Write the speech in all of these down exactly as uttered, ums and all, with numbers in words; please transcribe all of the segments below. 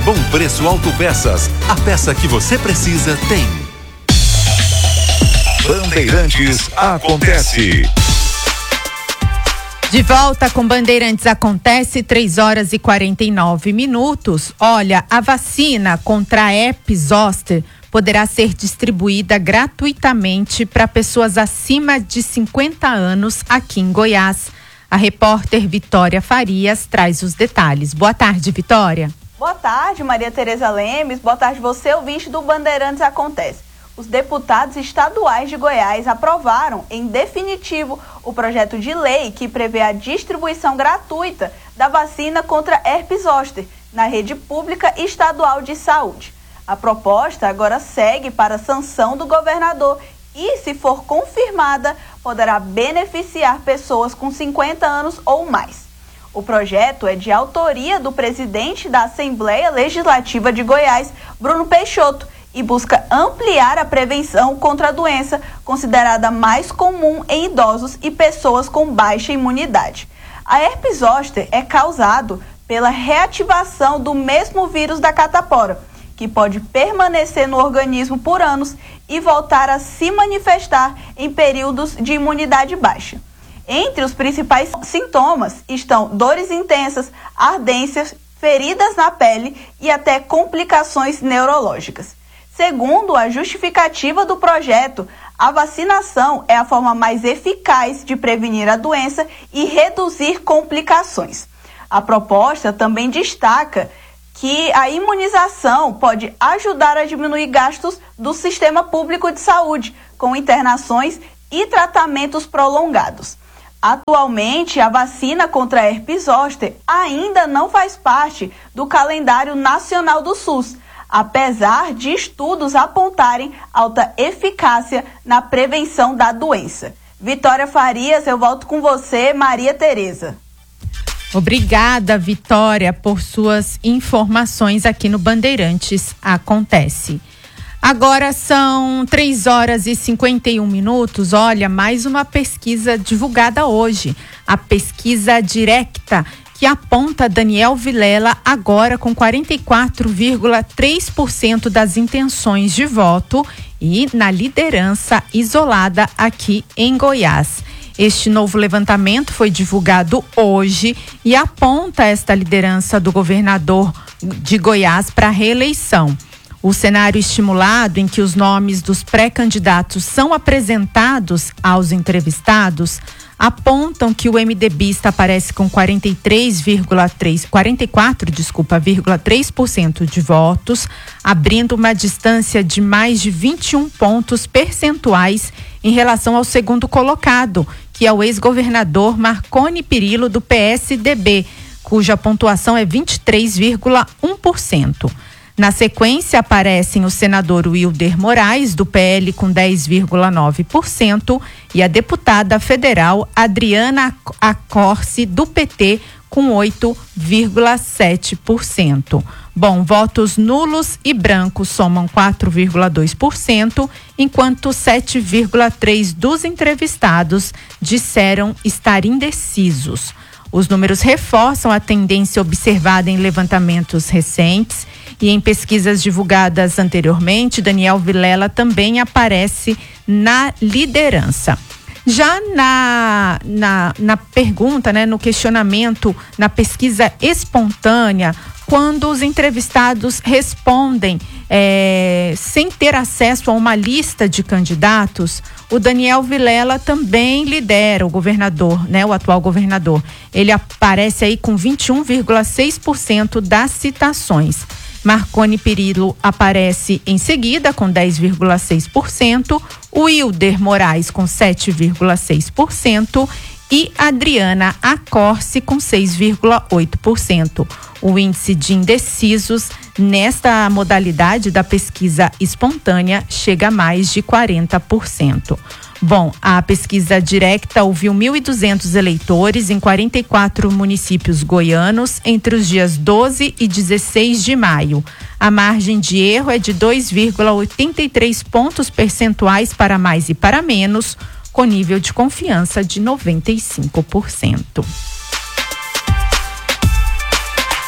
Bom Preço Autopeças. A peça que você precisa tem. Bandeirantes acontece. De volta com Bandeirantes Acontece, três horas e quarenta e nove minutos. Olha, a vacina contra a herpes zoster poderá ser distribuída gratuitamente para pessoas acima de cinquenta anos aqui em Goiás. A repórter Vitória Farias traz os detalhes. Boa tarde, Vitória. Boa tarde, Maria Tereza Lemes. Boa tarde, você, ouvinte do Bandeirantes Acontece. Os deputados estaduais de Goiás aprovaram, em definitivo, o projeto de lei que prevê a distribuição gratuita da vacina contra herpes zoster na rede pública estadual de saúde. A proposta agora segue para a sanção do governador e, se for confirmada, poderá beneficiar pessoas com cinquenta anos ou mais. O projeto é de autoria do presidente da Assembleia Legislativa de Goiás, Bruno Peixoto, e busca ampliar a prevenção contra a doença considerada mais comum em idosos e pessoas com baixa imunidade. A herpes zoster é causado pela reativação do mesmo vírus da catapora, que pode permanecer no organismo por anos e voltar a se manifestar em períodos de imunidade baixa. Entre os principais sintomas estão dores intensas, ardências, feridas na pele e até complicações neurológicas. Segundo a justificativa do projeto, a vacinação é a forma mais eficaz de prevenir a doença e reduzir complicações. A proposta também destaca que a imunização pode ajudar a diminuir gastos do sistema público de saúde, com internações e tratamentos prolongados. Atualmente, a vacina contra a herpes zoster ainda não faz parte do calendário nacional do SUS, apesar de estudos apontarem alta eficácia na prevenção da doença. Vitória Farias, eu volto com você, Maria Tereza. Obrigada, Vitória, por suas informações aqui no Bandeirantes Acontece. Agora são três horas e cinquenta e um minutos. Olha, mais uma pesquisa divulgada hoje. A pesquisa Directa, que aponta Daniel Vilela agora com quarenta e quatro vírgula três por cento das intenções de voto e na liderança isolada aqui em Goiás. Este novo levantamento foi divulgado hoje e aponta esta liderança do governador de Goiás para a reeleição. O cenário estimulado em que os nomes dos pré-candidatos são apresentados aos entrevistados apontam que o MDBista aparece com quarenta e três vírgula três, quarenta e quatro, desculpa, vírgula três por cento de votos, abrindo uma distância de mais de vinte e um pontos percentuais em relação ao segundo colocado, que é o ex-governador Marconi Perillo do P S D B, cuja pontuação é vinte e três vírgula um por cento. Na sequência, aparecem o senador Wilder Moraes, do P L, com dez vírgula nove por cento, e a deputada federal Adriana Accorsi, do P T, com oito vírgula sete por cento. Bom, votos nulos e brancos somam quatro vírgula dois por cento, enquanto sete vírgula três por cento dos entrevistados disseram estar indecisos. Os números reforçam a tendência observada em levantamentos recentes. E em pesquisas divulgadas anteriormente, Daniel Vilela também aparece na liderança. Já na, na, na pergunta, né, no questionamento, na pesquisa espontânea, quando os entrevistados respondem é, sem ter acesso a uma lista de candidatos, o Daniel Vilela também lidera, o governador, né, o atual governador. Ele aparece aí com vinte e um vírgula seis por cento das citações. Marconi Perillo aparece em seguida com dez vírgula seis por cento, Wilder Moraes com sete vírgula seis por cento e Adriana Accorsi com seis vírgula oito por cento. O índice de indecisos nesta modalidade da pesquisa espontânea chega a mais de quarenta por cento. Bom, a pesquisa Directa ouviu mil e duzentos eleitores em quarenta e quatro municípios goianos entre os dias doze e dezesseis de maio. A margem de erro é de dois vírgula oitenta e três pontos percentuais para mais e para menos, com nível de confiança de noventa e cinco por cento.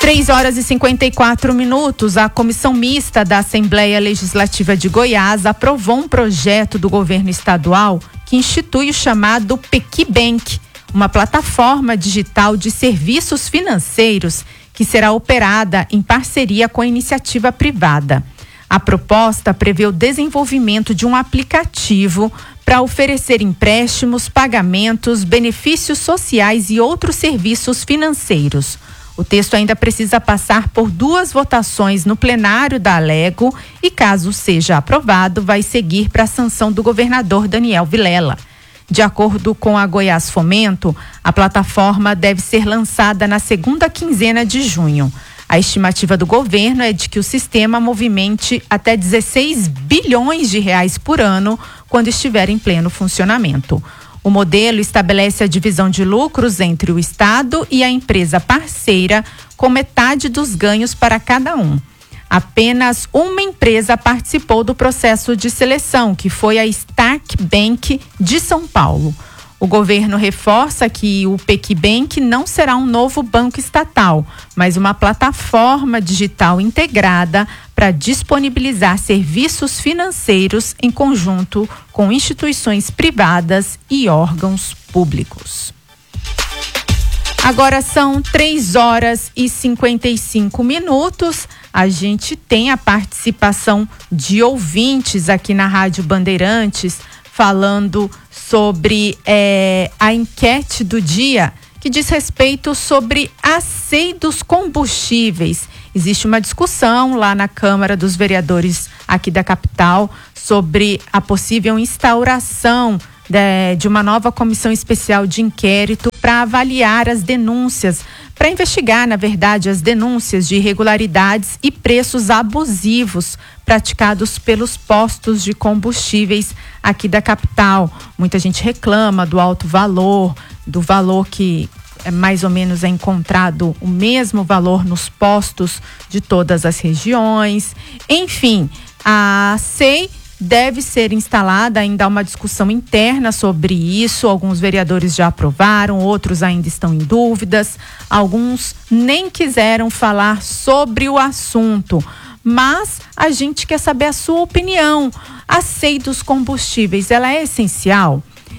três horas e cinquenta e quatro minutos, a Comissão Mista da Assembleia Legislativa de Goiás aprovou um projeto do governo estadual que institui o chamado PequiBank, uma plataforma digital de serviços financeiros que será operada em parceria com a iniciativa privada. A proposta prevê o desenvolvimento de um aplicativo para oferecer empréstimos, pagamentos, benefícios sociais e outros serviços financeiros. O texto ainda precisa passar por duas votações no plenário da Alego e, caso seja aprovado, vai seguir para a sanção do governador Daniel Vilela. De acordo com a Goiás Fomento, a plataforma deve ser lançada na segunda quinzena de junho. A estimativa do governo é de que o sistema movimente até dezesseis bilhões de reais por ano quando estiver em pleno funcionamento. O modelo estabelece a divisão de lucros entre o Estado e a empresa parceira, com metade dos ganhos para cada um. Apenas uma empresa participou do processo de seleção, que foi a Stark Bank de São Paulo. O governo reforça que o PequiBank não será um novo banco estatal, mas uma plataforma digital integrada para disponibilizar serviços financeiros em conjunto com instituições privadas e órgãos públicos. Agora são três horas e cinquenta e cinco minutos. A gente tem a participação de ouvintes aqui na Rádio Bandeirantes falando sobre é, a enquete do dia que diz respeito sobre a C E I dos combustíveis. Existe uma discussão lá na Câmara dos Vereadores aqui da capital sobre a possível instauração de, de uma nova comissão especial de inquérito para avaliar as denúncias, para investigar, na verdade, as denúncias de irregularidades e preços abusivos praticados pelos postos de combustíveis aqui da capital. Muita gente reclama do alto valor, do valor que é mais ou menos é encontrado o mesmo valor nos postos de todas as regiões. Enfim, a C E I deve ser instalada, ainda há uma discussão interna sobre isso. Alguns vereadores já aprovaram, outros ainda estão em dúvidas, alguns nem quiseram falar sobre o assunto. Mas a gente quer saber a sua opinião. A C E I dos combustíveis, ela é essencial?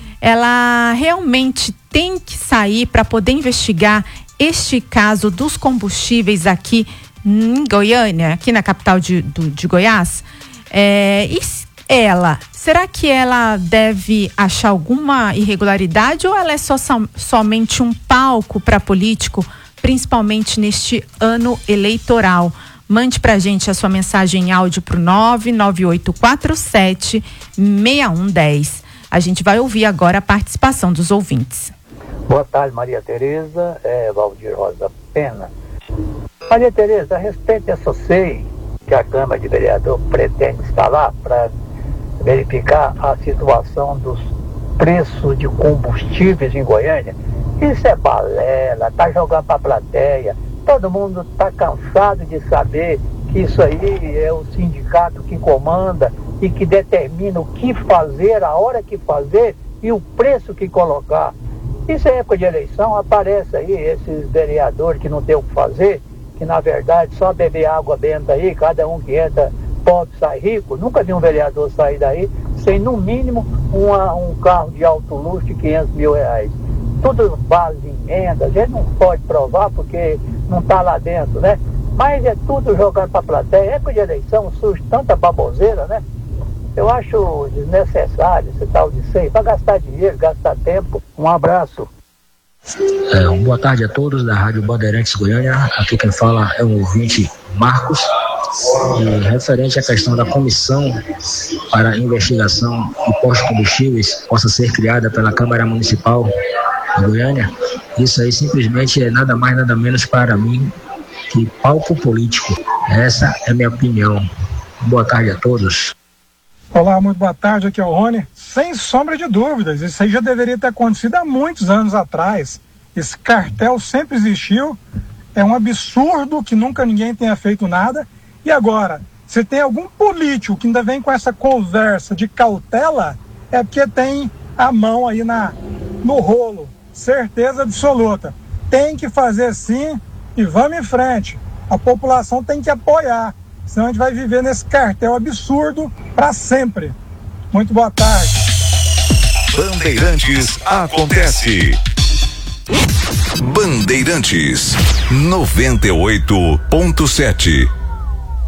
Ela realmente tem que sair para poder investigar este caso dos combustíveis aqui em Goiânia, aqui na capital de, do, de Goiás? É, e ela, será que ela deve achar alguma irregularidade ou ela é só, somente um palco para político, principalmente neste ano eleitoral? Mande pra gente a sua mensagem em áudio pro nove nove oito quatro sete seis um um zero. A gente vai ouvir agora a participação dos ouvintes. Boa tarde, Maria Tereza, é Valdir Rosa Pena. Maria Tereza, a respeito dessa C E I que a Câmara de Vereador pretende instalar para verificar a situação dos preços de combustíveis em Goiânia, isso é balela, tá jogando para a plateia. Todo mundo está cansado de saber que isso aí é o sindicato que comanda e que determina o que fazer, a hora que fazer e o preço que colocar. Isso é época de eleição, aparece aí esses vereadores que não tem o que fazer, que na verdade só beber água benta aí, cada um que entra pobre sai rico. Nunca vi um vereador sair daí sem no mínimo uma, um carro de alto luxo de quinhentos mil reais. Tudo base em emenda, a gente não pode provar porque não está lá dentro, né? Mas é tudo jogado para a plateia. Época de eleição surge tanta baboseira, né? Eu acho desnecessário esse tal de C E I, para gastar dinheiro, gastar tempo. Um abraço. É, uma boa tarde a todos da Rádio Bandeirantes Goiânia. Aqui quem fala é o ouvinte Marcos. E referente à questão da comissão para a investigação de postos de combustíveis possa ser criada pela Câmara Municipal de Goiânia, isso aí simplesmente é nada mais nada menos para mim que palco político. Essa é a minha opinião. Boa tarde a todos. Olá, muito boa tarde, aqui é o Rony. Sem sombra de dúvidas, isso aí já deveria ter acontecido há muitos anos atrás. Esse cartel sempre existiu, é um absurdo que nunca ninguém tenha feito nada. E agora, se tem algum político que ainda vem com essa conversa de cautela, é porque tem a mão aí na, no rolo, certeza absoluta. Tem que fazer sim e vamos em frente. A população tem que apoiar, senão a gente vai viver nesse cartel absurdo para sempre. Muito boa tarde. Bandeirantes acontece. Bandeirantes noventa e oito ponto sete.